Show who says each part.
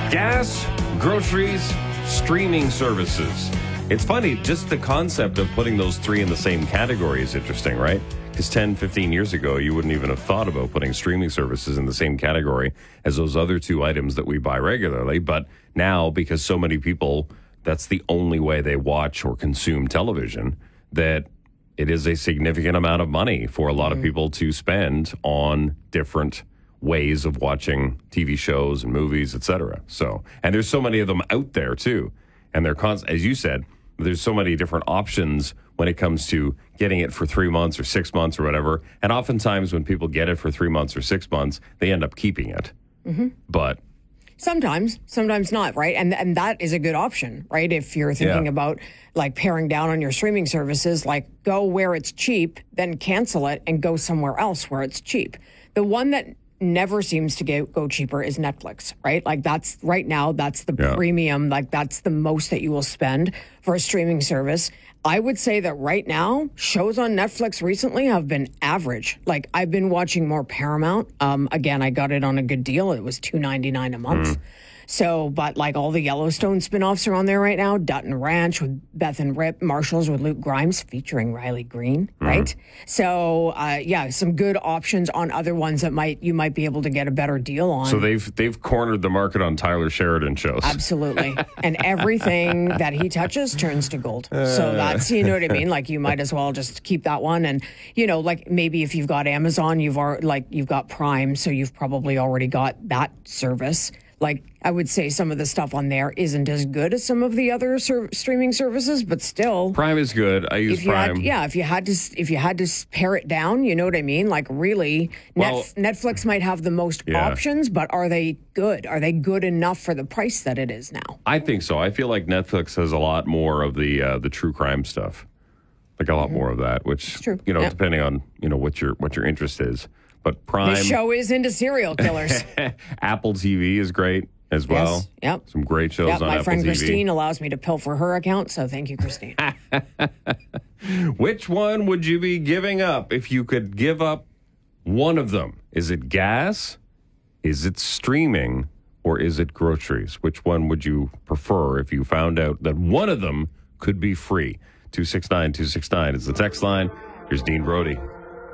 Speaker 1: Gas, groceries, streaming services. It's funny, just the concept of putting those three in the same category is interesting, right? Because 10, 15 years ago, you wouldn't even have thought about putting streaming services in the same category as those other two items that we buy regularly. But now, because so many people, that's the only way they watch or consume television, that it is a significant amount of money for a lot of people to spend on different ways of watching TV shows and movies, etc. So, and there's so many of them out there too. And they're as you said, there's so many different options when it comes to getting it for 3 months or 6 months or whatever. And oftentimes when people get it for 3 months or 6 months, they end up keeping it. But
Speaker 2: sometimes not, right? And that is a good option, right? If you're thinking about like paring down on your streaming services, like go where it's cheap, then cancel it and go somewhere else where it's cheap. The one that never seems to go cheaper is Netflix, right? Like that's right now, that's the premium, like that's the most that you will spend for a streaming service. I would say that right now, shows on Netflix recently have been average. Like I've been watching more Paramount. Again, I got it on a good deal. It was $2.99 a month. So, but like all the Yellowstone spinoffs are on there right now. Dutton Ranch with Beth and Rip, Marshalls with Luke Grimes featuring Riley Green, right? So, some good options on other ones that you might be able to get a better deal on.
Speaker 1: So they've cornered the market on Tyler Sheridan shows.
Speaker 2: Absolutely. And everything that he touches turns to gold. So that's, you know what I mean? Like you might as well just keep that one. And, you know, like maybe if you've got Amazon, you've got Prime, so you've probably already got that service. Like, I would say some of the stuff on there isn't as good as some of the other streaming services, but still.
Speaker 1: Prime is good. I use Prime.
Speaker 2: If you had to pare it down, you know what I mean? Like, really, Netflix might have the most options, but are they good? Are they good enough for the price that it is now?
Speaker 1: I think so. I feel like Netflix has a lot more of the true crime stuff. Like, a lot more of that, which, you know, depending on, you know, what your interest is. But Prime...
Speaker 2: The show is into serial killers.
Speaker 1: Apple TV is great as well.
Speaker 2: Yes, yep.
Speaker 1: Some great shows on Apple TV.
Speaker 2: My friend Christine allows me to pilfer her account, so thank you, Christine.
Speaker 1: Which one would you be giving up if you could give up one of them? Is it gas? Is it streaming? Or is it groceries? Which one would you prefer if you found out that one of them could be free? 269-269 is the text line. Here's Dean Brody.